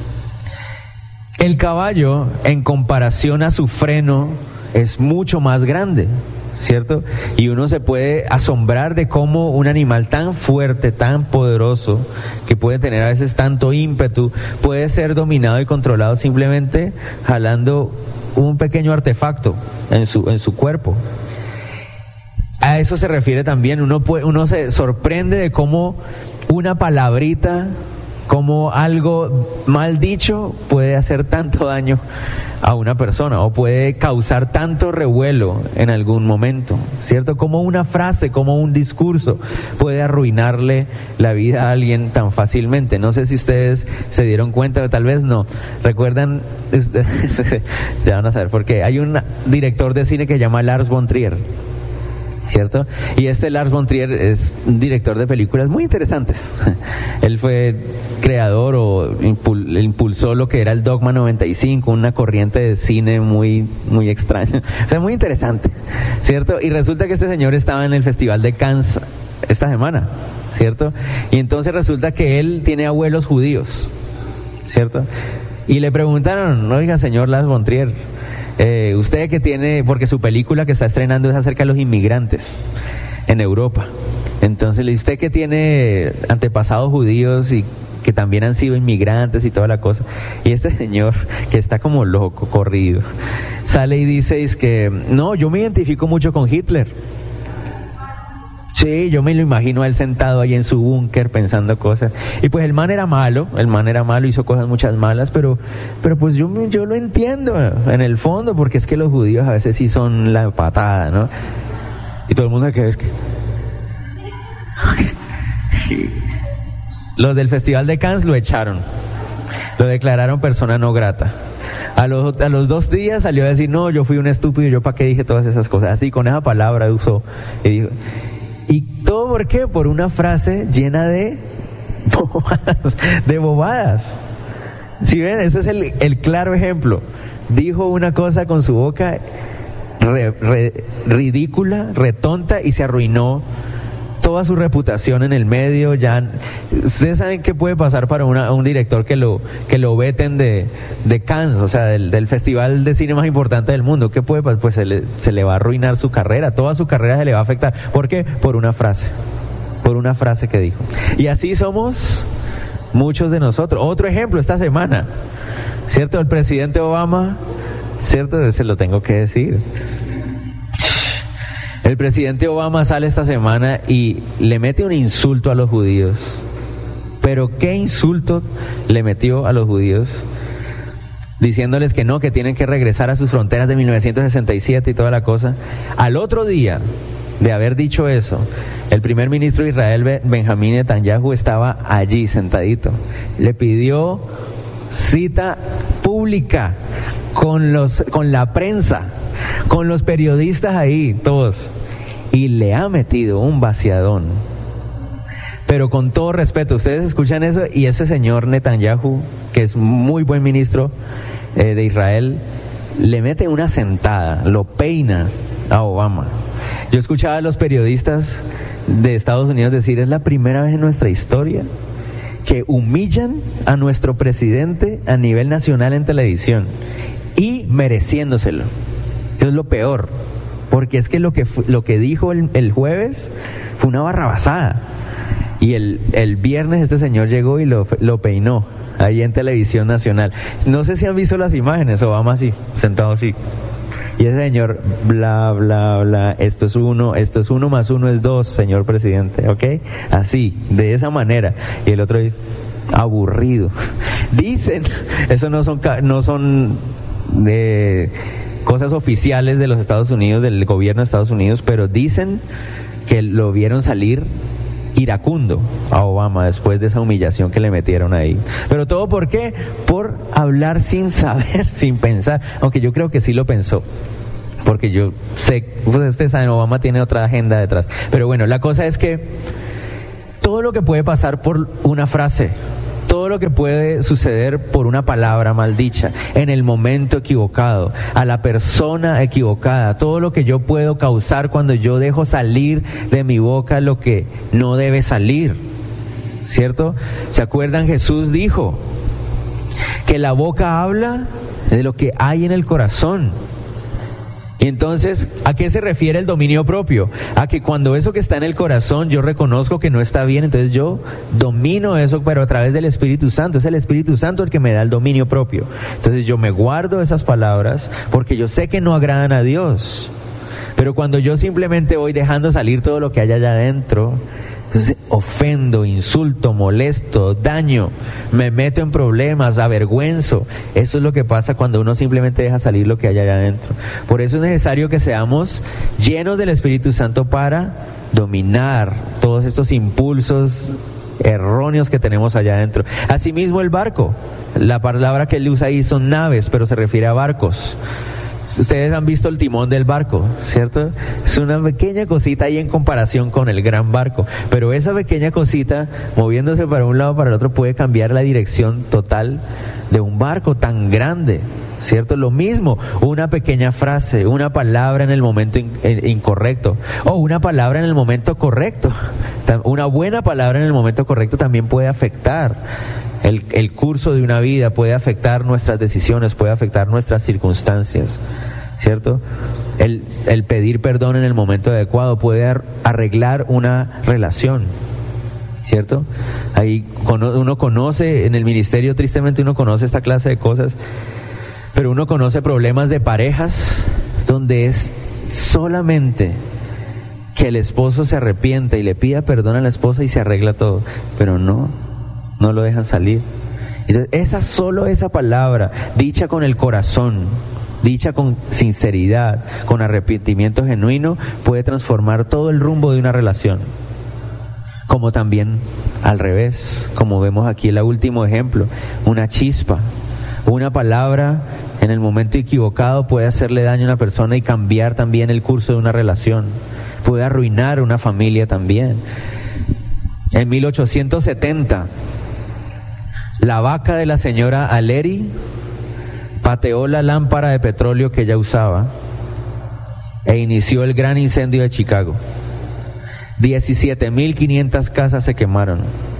El caballo, en comparación a su freno, es mucho más grande, ¿cierto? Y uno se puede asombrar de cómo un animal tan fuerte, tan poderoso, que puede tener a veces tanto ímpetu, puede ser dominado y controlado simplemente jalando un pequeño artefacto en su cuerpo. A eso se refiere también. Uno se sorprende de cómo una palabrita, como algo mal dicho, puede hacer tanto daño a una persona o puede causar tanto revuelo en algún momento, ¿cierto? Como una frase, como un discurso puede arruinarle la vida a alguien tan fácilmente. No sé si ustedes se dieron cuenta, o tal vez no. ¿Recuerdan? Ustedes ya van a saber por qué. Hay un director de cine que se llama Lars von Trier, ¿cierto? Y Lars von Trier es un director de películas muy interesantes. Él fue creador o impulsó lo que era el Dogma 95, una corriente de cine muy, muy extraña. O sea, muy interesante, ¿cierto? Y resulta que este señor estaba en el Festival de Cannes esta semana, ¿cierto? Y entonces resulta que él tiene abuelos judíos, ¿cierto? Y le preguntaron, oiga, señor Lars von Trier, usted que tiene, porque su película que está estrenando es acerca de los inmigrantes en Europa. Entonces, usted que tiene antepasados judíos y que también han sido inmigrantes y toda la cosa. Y este señor, que está como loco, corrido, sale y dice, es que, no, yo me identifico mucho con Hitler. Sí, yo me lo imagino a él sentado ahí en su búnker pensando cosas. Y pues el man era malo, hizo cosas muchas malas, pero pues yo lo entiendo en el fondo, porque es que los judíos a veces sí son la patada, ¿no? Y todo el mundo que es que... Los del Festival de Cannes lo echaron, lo declararon persona no grata. A los 2 días salió a decir, no, yo fui un estúpido, yo para qué dije todas esas cosas. Así, con esa palabra usó. ¿Y todo por qué? Por una frase llena de bobadas. Si ven, ese es el claro ejemplo. Dijo una cosa con su boca ridícula, retonta, y se arruinó toda su reputación en el medio. Ya ustedes saben qué puede pasar para un director que lo veten de Cannes, o sea, del festival de cine más importante del mundo. ¿Qué puede pasar? Pues se le va a arruinar su carrera, toda su carrera se le va a afectar. ¿Por qué? Por una frase que dijo. Y así somos muchos de nosotros. Otro ejemplo esta semana, ¿cierto? El presidente Obama, ¿cierto? Se lo tengo que decir. El presidente Obama sale esta semana y le mete un insulto a los judíos. Pero ¿qué insulto le metió a los judíos? Diciéndoles que no, que tienen que regresar a sus fronteras de 1967 y toda la cosa. Al otro día de haber dicho eso, el primer ministro de Israel, Benjamín Netanyahu, estaba allí sentadito. Le pidió cita pública con la prensa, con los periodistas ahí, todos, y le ha metido un vaciadón. Pero con todo respeto, ustedes escuchan eso, y ese señor Netanyahu, que es muy buen ministro de Israel, le mete una sentada, lo peina a Obama. Yo escuchaba a los periodistas de Estados Unidos decir, es la primera vez en nuestra historia que humillan a nuestro presidente a nivel nacional en televisión, y mereciéndoselo. Eso es lo peor, porque es que lo que dijo el jueves fue una barrabasada, y el viernes este señor llegó y lo peinó ahí en televisión nacional. No sé si han visto las imágenes, Obama así, sentado así, y ese señor, bla, bla, bla, esto es 1 más 1 es 2, señor presidente, ¿ok? Así, de esa manera. Y el otro dice, aburrido. Dicen, eso no son cosas oficiales de los Estados Unidos, del gobierno de Estados Unidos, pero dicen que lo vieron salir iracundo a Obama después de esa humillación que le metieron ahí. Pero todo ¿por qué? Por hablar sin saber, sin pensar, aunque yo creo que sí lo pensó, porque yo sé, ustedes saben, Obama tiene otra agenda detrás. Pero bueno, la cosa es que todo lo que puede pasar por una frase, todo lo que puede suceder por una palabra maldicha, en el momento equivocado, a la persona equivocada, todo lo que yo puedo causar cuando yo dejo salir de mi boca lo que no debe salir, ¿cierto? ¿Se acuerdan? Jesús dijo que la boca habla de lo que hay en el corazón. Y entonces, ¿a qué se refiere el dominio propio? A que cuando eso que está en el corazón yo reconozco que no está bien, entonces yo domino eso, pero a través del Espíritu Santo. Es el Espíritu Santo el que me da el dominio propio. Entonces yo me guardo esas palabras porque yo sé que no agradan a Dios. Pero cuando yo simplemente voy dejando salir todo lo que hay allá adentro, entonces ofendo, insulto, molesto, daño, me meto en problemas, avergüenzo. Eso es lo que pasa cuando uno simplemente deja salir lo que hay allá adentro. Por eso es necesario que seamos llenos del Espíritu Santo para dominar todos estos impulsos erróneos que tenemos allá adentro. Asimismo el barco, la palabra que él usa ahí son naves, pero se refiere a barcos. Ustedes han visto el timón del barco, ¿cierto? Es una pequeña cosita ahí en comparación con el gran barco, pero esa pequeña cosita moviéndose para un lado para el otro puede cambiar la dirección total de un barco tan grande, ¿cierto? Lo mismo, una pequeña frase, una palabra en el momento incorrecto, o una palabra en el momento correcto. Una buena palabra en el momento correcto también puede afectar el curso de una vida, puede afectar nuestras decisiones, puede afectar nuestras circunstancias, ¿cierto? El pedir perdón en el momento adecuado puede arreglar una relación, ¿cierto? Ahí uno conoce, en el ministerio tristemente uno conoce esta clase de cosas, pero uno conoce problemas de parejas donde es solamente que el esposo se arrepienta y le pida perdón a la esposa y se arregla todo, pero no lo dejan salir. Entonces, solo esa palabra, dicha con el corazón, dicha con sinceridad, con arrepentimiento genuino, puede transformar todo el rumbo de una relación. Como también al revés, como vemos aquí el último ejemplo, una chispa, una palabra en el momento equivocado puede hacerle daño a una persona y cambiar también el curso de una relación, puede arruinar una familia también. En 1870, la vaca de la señora Aleri pateó la lámpara de petróleo que ella usaba e inició el gran incendio de Chicago. 17.500 casas se quemaron.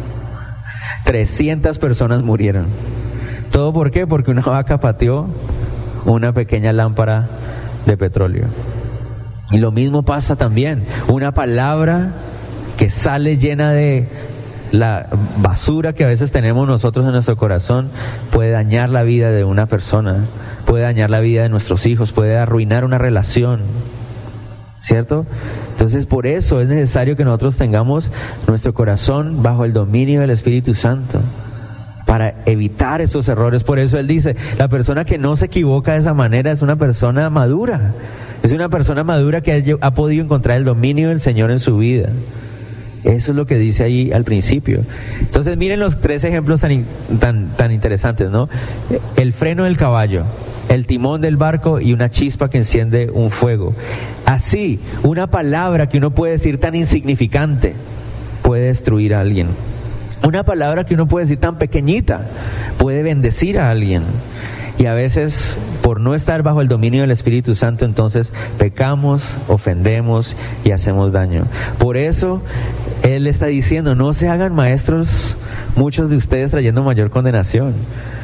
300 personas murieron. ¿Todo por qué? Porque una vaca pateó una pequeña lámpara de petróleo. Y lo mismo pasa también. Una palabra que sale llena de la basura que a veces tenemos nosotros en nuestro corazón puede dañar la vida de una persona, puede dañar la vida de nuestros hijos, puede arruinar una relación, ¿cierto? Entonces por eso es necesario que nosotros tengamos nuestro corazón bajo el dominio del Espíritu Santo para evitar esos errores. Por eso él dice, la persona que no se equivoca de esa manera es una persona madura, es una persona madura que ha podido encontrar el dominio del Señor en su vida. Eso es lo que dice ahí al principio. Entonces miren los 3 ejemplos tan interesantes, ¿no? El freno del caballo, el timón del barco y una chispa que enciende un fuego. Así, una palabra que uno puede decir tan insignificante puede destruir a alguien. Una palabra que uno puede decir tan pequeñita puede bendecir a alguien. Y a veces, por no estar bajo el dominio del Espíritu Santo, entonces pecamos, ofendemos y hacemos daño. Por eso, Él está diciendo, no se hagan maestros muchos de ustedes trayendo mayor condenación.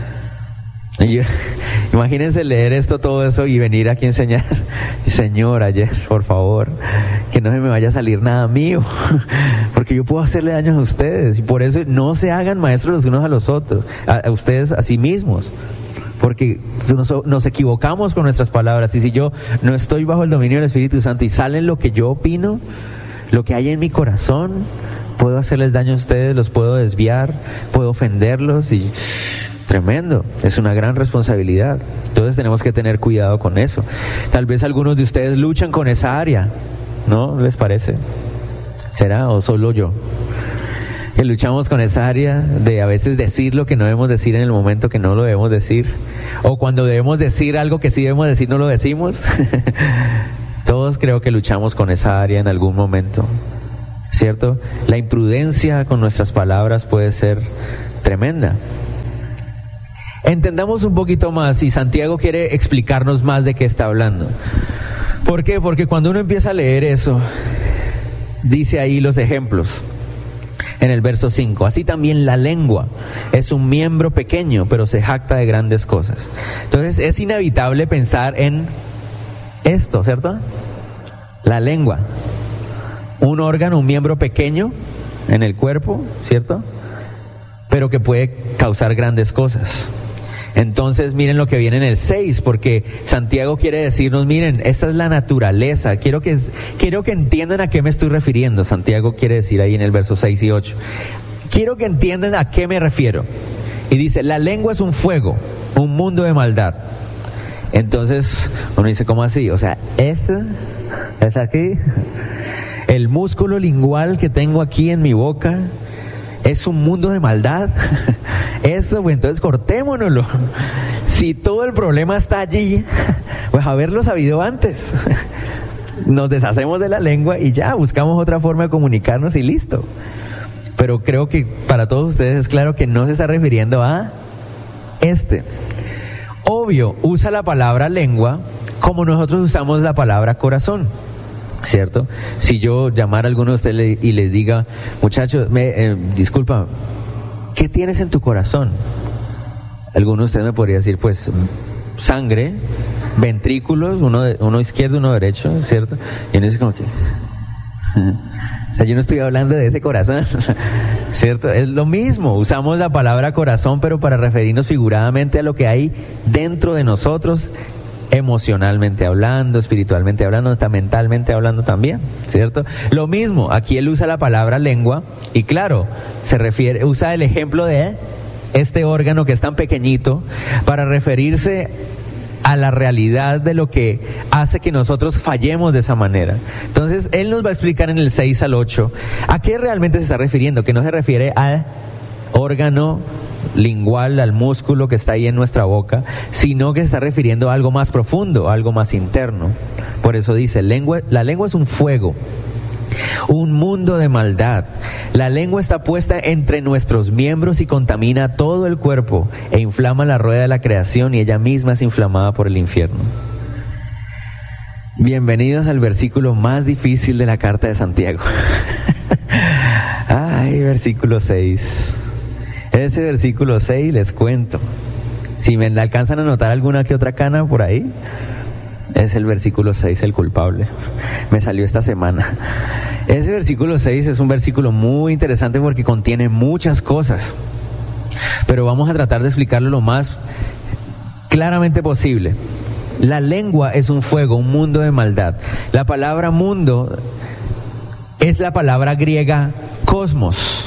Imagínense leer todo eso y venir aquí a enseñar. Señor, ayer, por favor, que no se me vaya a salir nada mío, porque yo puedo hacerle daño a ustedes. Y por eso no se hagan maestros los unos a los otros, a ustedes a sí mismos. Porque nos equivocamos con nuestras palabras, y si yo no estoy bajo el dominio del Espíritu Santo y sale lo que yo opino, lo que hay en mi corazón, puedo hacerles daño a ustedes, los puedo desviar, puedo ofenderlos, y tremendo, es una gran responsabilidad. Entonces tenemos que tener cuidado con eso. Tal vez algunos de ustedes luchan con esa área, ¿no les parece? ¿Será o solo yo? Que luchamos con esa área de a veces decir lo que no debemos decir en el momento que no lo debemos decir, o cuando debemos decir algo que sí debemos decir no lo decimos. Todos creo que luchamos con esa área en algún momento, ¿cierto? La imprudencia con nuestras palabras puede ser tremenda. Entendamos un poquito más, y Santiago quiere explicarnos más de qué está hablando. ¿Por qué? Porque cuando uno empieza a leer eso, dice ahí los ejemplos. En el verso 5, así también la lengua es un miembro pequeño, pero se jacta de grandes cosas. Entonces es inevitable pensar en esto, ¿cierto? La lengua, un órgano, un miembro pequeño en el cuerpo, ¿cierto? Pero que puede causar grandes cosas. Entonces miren lo que viene en el 6, porque Santiago quiere decirnos, miren, esta es la naturaleza. Quiero que entiendan a qué me estoy refiriendo. Santiago quiere decir ahí en el verso 6 y 8. Quiero que entiendan a qué me refiero. Y dice, la lengua es un fuego, un mundo de maldad. Entonces uno dice, ¿cómo así? O sea, ¿esto es aquí? El músculo lingual que tengo aquí en mi boca es un mundo de maldad. Eso, pues entonces cortémonoslo. Si todo el problema está allí, pues haberlo sabido antes. Nos deshacemos de la lengua y ya, buscamos otra forma de comunicarnos y listo. Pero creo que para todos ustedes es claro que no se está refiriendo a Obvio, usa la palabra lengua como nosotros usamos la palabra corazón, ¿cierto? Si yo llamara a alguno de ustedes y les diga, muchachos, disculpa, ¿qué tienes en tu corazón? Alguno de ustedes me podría decir, pues, sangre, ventrículos, uno izquierdo, uno derecho, ¿cierto? Y uno dice como que... O sea, yo no estoy hablando de ese corazón, ¿cierto? Es lo mismo, usamos la palabra corazón, pero para referirnos figuradamente a lo que hay dentro de nosotros, emocionalmente hablando, espiritualmente hablando, hasta mentalmente hablando también, ¿cierto? Lo mismo, aquí él usa la palabra lengua, y claro, usa el ejemplo de este órgano que es tan pequeñito para referirse a la realidad de lo que hace que nosotros fallemos de esa manera. Entonces, él nos va a explicar en el 6 al 8 a qué realmente se está refiriendo, que no se refiere al órgano lingual, al músculo que está ahí en nuestra boca, sino que se está refiriendo a algo más profundo, a algo más interno. Por eso dice, la lengua es un fuego, un mundo de maldad. La lengua está puesta entre nuestros miembros y contamina todo el cuerpo e inflama la rueda de la creación, y ella misma es inflamada por el infierno. Bienvenidos al versículo más difícil de la carta de Santiago. Ay, versículo 6. Ese versículo 6, les cuento, si me alcanzan a notar alguna que otra cana por ahí, es el versículo 6 el culpable. Me salió esta semana. Ese versículo 6 es un versículo muy interesante porque contiene muchas cosas, pero vamos a tratar de explicarlo lo más claramente posible. La lengua es un fuego, un mundo de maldad. La palabra mundo es la palabra griega cosmos.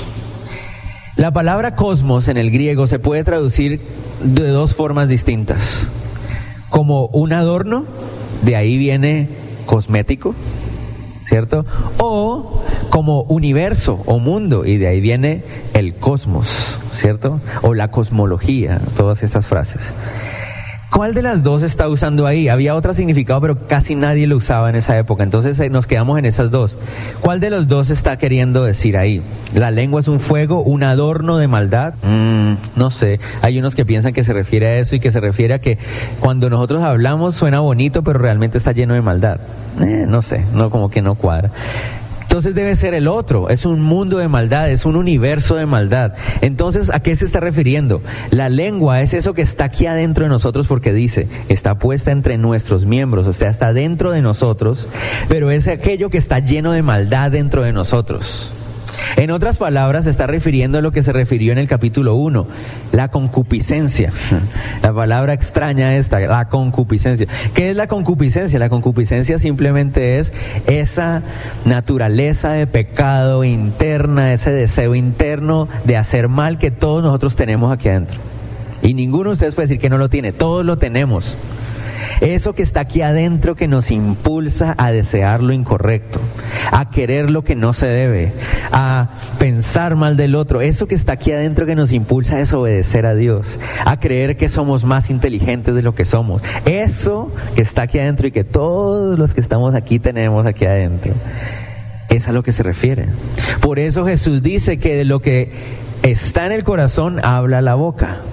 La palabra cosmos en el griego se puede traducir de dos formas distintas. Como un adorno, de ahí viene cosmético, ¿cierto? O como universo o mundo, y de ahí viene el cosmos, ¿cierto? O la cosmología, todas estas frases. ¿Cuál de las dos está usando ahí? Había otro significado, pero casi nadie lo usaba en esa época. Entonces nos quedamos en esas dos. ¿Cuál de los dos está queriendo decir ahí? ¿La lengua es un fuego, un adorno de maldad? No sé. Hay unos que piensan que se refiere a eso y que se refiere a que cuando nosotros hablamos suena bonito, pero realmente está lleno de maldad. No sé, no, como que no cuadra. Entonces debe ser el otro, es un mundo de maldad, es un universo de maldad. Entonces, ¿a qué se está refiriendo? La lengua es eso que está aquí adentro de nosotros, porque dice, está puesta entre nuestros miembros, o sea, está dentro de nosotros, pero es aquello que está lleno de maldad dentro de nosotros. En otras palabras, se está refiriendo a lo que se refirió en el capítulo 1, la concupiscencia. La palabra extraña esta, la concupiscencia. ¿Qué es la concupiscencia? La concupiscencia simplemente es esa naturaleza de pecado interna, ese deseo interno de hacer mal que todos nosotros tenemos aquí adentro. Y ninguno de ustedes puede decir que no lo tiene, todos lo tenemos. Eso que está aquí adentro que nos impulsa a desear lo incorrecto, a querer lo que no se debe, a pensar mal del otro. Eso que está aquí adentro que nos impulsa a desobedecer a Dios, a creer que somos más inteligentes de lo que somos. Eso que está aquí adentro y que todos los que estamos aquí tenemos aquí adentro, es a lo que se refiere. Por eso Jesús dice que de lo que está en el corazón habla la boca.